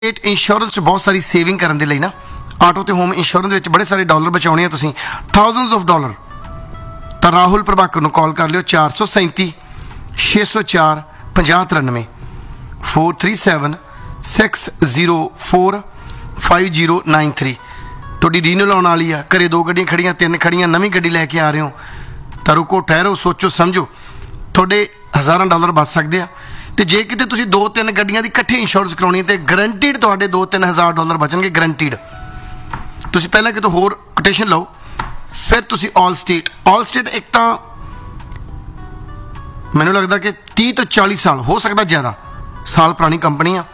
insurance बहुत सारी saving करने के लिए ना आटो तो होम इंश्योरेंस में बड़े सारे डॉलर बचाने तुम थाउजेंड्स ऑफ डॉलर तो राहुल प्रभाकर कॉल कर लियो 437 604 5093 437-604-5093 थोड़ी रीनल आने वाली है घरे 2 गड्डियां खड़ियां 3 खड़ियां नवी गड्डी लैके आ रहे हो तो रुको ठहरो सोचो समझो थोड़े हज़ारां डॉलर बच सकते हैं तो जे किते तुसीं 2-3 गड्डियां दी इकट्ठी इंश्योरेंस करवानी तो गरंटीड तुहाडे 2-3 हज़ार डॉलर बचणगे गरंटीड तुसीं पहलां कितों होर कोटेशन लो फिर तुसीं ऑल स्टेट एक तो मैनूं लगदा कि 30 तो 40 साल हो सकता ज़्यादा साल पुरानी कंपनी आ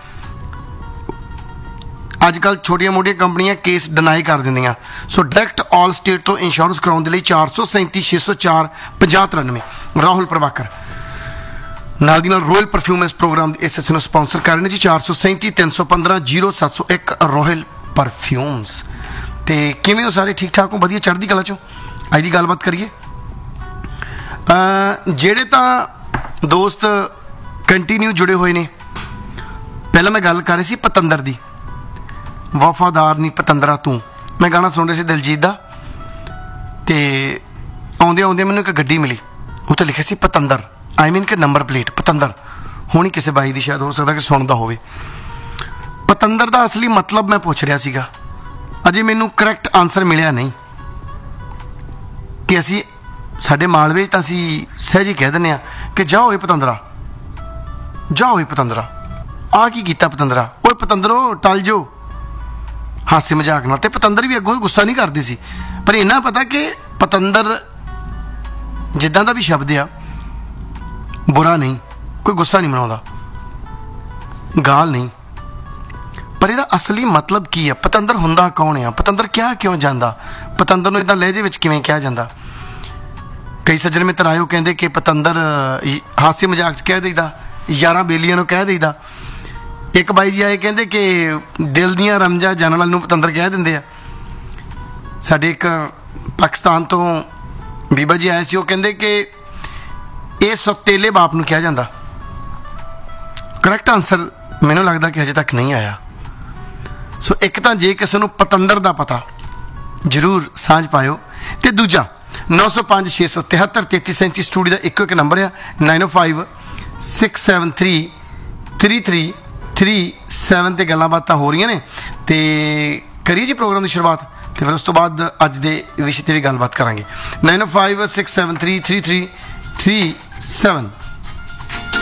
अजकल छोटिया मोटिया कंपनियां केस डिनाई कर दिंदियां सो डायरैक्ट ऑल स्टेट तो इंश्योरेंस कराउण दे लई 437-604-5093 राहुल प्रभाकर नाल दी नाल रॉयल परफ्यूम इस प्रोग्राम इस सेशन नूं स्पॉन्सर कर रहे हैं जी 437-315-0701 रॉयल परफ्यूम्स ते किवें हो सारे ठीक ठाक हो वधिया चढ़दी कला चो अज दी गलबात करिए जेड़े तां दोस्त कंटिन्यू जुड़े हुए ने पहला मैं गल कर रही सी पतंदर दी वफादार नहीं पतंदरा तू मैं गाना सुन रही सी दिलजीत दा ते आउंदे आउंदे मैनूं एक गड्डी मिली उत्ते लिखिआ सी पतंदर आई मीन कि नंबर प्लेट पतंदर होनी किसी बाई दी शायद हो सकता कि सुनदा होवे पतंदर दा असली मतलब मैं पूछ रहा सीगा अजे मैनूं करैक्ट आंसर मिलिया नहीं कि असी साडे मालवे तां असी सहज ही कह दिंदे आ कि जाओ ये पतंदरा आ की कीता पतंदरा ओए पतंदरो टल जो हासे मजाक नाल ते पतंदर भी अगों गुस्सा नहीं करदी सी पर इन्ना पता कि पतंदर जिद्दां दा भी शब्द आ बुरा नहीं कोई गुस्सा नहीं मनाउंदा गाल नहीं पर इहदा असली मतलब की है पतंदर हुंदा कौन है पतंदर क्या क्यों जांदा पतंदर नूं इदां लहजे विच किवें कहा जांदा कई सज्जन मित्र आए कहंदे कि पतंदर हासे मजाक च कह दईदा यारां बेलियां नूं कह दईदा एक बाई जी आए कहते कि दिल दियां रमजा जानण वाले नूं पतंदर कह दिंदे आ साडे एक पाकिस्तान तो बीबा जी आए सी वो कहंदे कि ये सौतेले बाप नूं कहा जांदा करैक्ट आंसर मैनूं लगदा कि अजे तक नहीं आया सो एक तां जे किसी नूं पतंदर दा पता जरूर सांझ पायो ते दूजा 905-673-3337 स्टूडियो का एक नंबर है 905-673-3337 ते गल्लां बातां हो रही ने ते करिए जी प्रोग्राम की शुरुआत तो फिर उस तो बाद अज दे विषय ते भी गलबात करांगे 905-673-3337